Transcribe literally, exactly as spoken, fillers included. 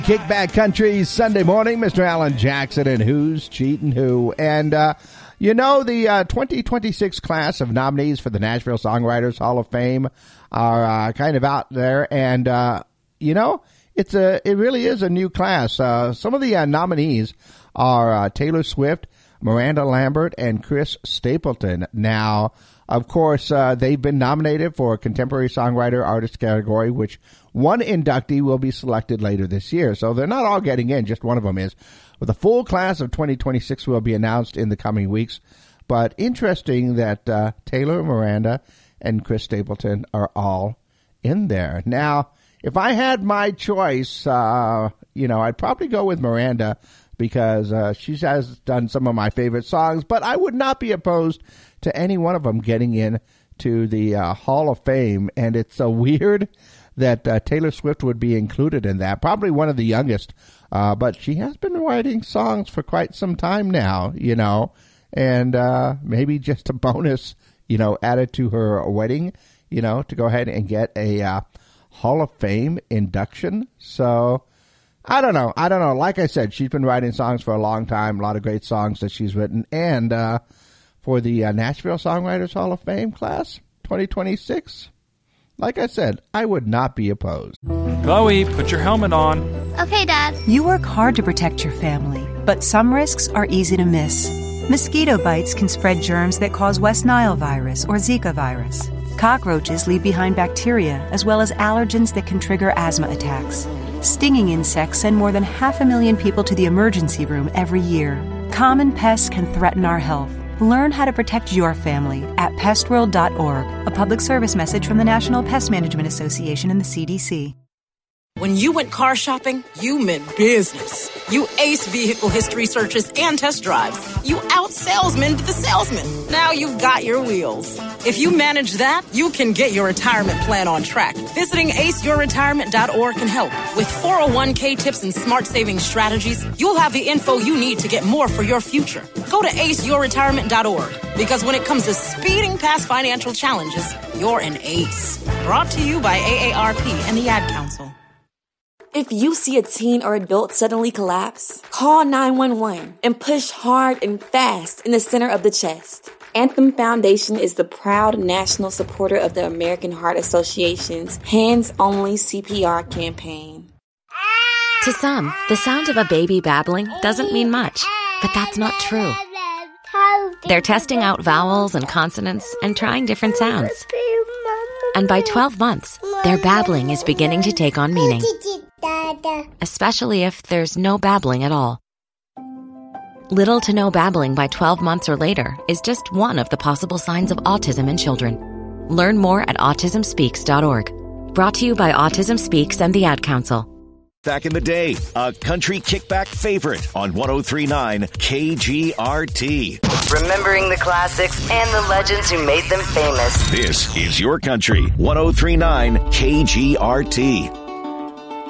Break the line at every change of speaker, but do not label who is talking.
Kickback Country Sunday morning, Mister Alan Jackson and Who's Cheating Who. And, uh, you know, the uh, twenty twenty-six class of nominees for the Nashville Songwriters Hall of Fame are uh, kind of out there. And, uh, you know, it's a, it really is a new class. Uh, some of the uh, nominees are uh, Taylor Swift, Miranda Lambert, and Chris Stapleton. Now, of course, uh, they've been nominated for a Contemporary Songwriter Artist category, which one inductee will be selected later this year. So they're not all getting in, just one of them is. But the full class of twenty twenty-six will be announced in the coming weeks. But interesting that uh, Taylor, Miranda, and Chris Stapleton are all in there. Now, if I had my choice, uh, you know, I'd probably go with Miranda because uh, she has done some of my favorite songs, but I would not be opposed to any one of them getting in to the uh, Hall of Fame. And it's so weird that uh, Taylor Swift would be included in that. Probably one of the youngest, uh, but she has been writing songs for quite some time now, you know, and uh, maybe just a bonus, you know, added to her wedding, you know, to go ahead and get a uh, Hall of Fame induction. So I don't know. I don't know. Like I said, she's been writing songs for a long time, a lot of great songs that she's written. And uh, for the uh, Nashville Songwriters Hall of Fame class, twenty twenty-six, like I said, I would not be opposed.
Chloe, put your helmet on.
Okay, Dad.
You work hard to protect your family, but some risks are easy to miss. Mosquito bites can spread germs that cause West Nile virus or Zika virus. Cockroaches leave behind bacteria as well as allergens that can trigger asthma attacks. Stinging insects send more than half a million people to the emergency room every year. Common pests can threaten our health. Learn how to protect your family at pest world dot org, a public service message from the National Pest Management Association and the C D C.
When you went car shopping, you meant business. You aced vehicle history searches and test drives. You out-salesmaned the salesman. Now you've got your wheels. If you manage that, you can get your retirement plan on track. Visiting ace your retirement dot org can help. With four oh one k tips and smart savings strategies, you'll have the info you need to get more for your future. Go to ace your retirement dot org, because when it comes to speeding past financial challenges, you're an ace. Brought to you by A A R P and the Ad Council.
If you see a teen or adult suddenly collapse, call nine one one and push hard and fast in the center of the chest. Anthem Foundation is the proud national supporter of the American Heart Association's Hands-Only C P R campaign.
To some, the sound of a baby babbling doesn't mean much, but that's not true. They're testing out vowels and consonants and trying different sounds. And by twelve months, their babbling is beginning to take on meaning. Especially if there's no babbling at all. Little to no babbling by twelve months or later is just one of the possible signs of autism in children. Learn more at autism speaks dot org. Brought to you by Autism Speaks and the Ad Council.
Back in the day, a country kickback favorite on one oh three point nine K G R T.
Remembering the classics and the legends who made them famous.
This is your country, one oh three point nine K G R T.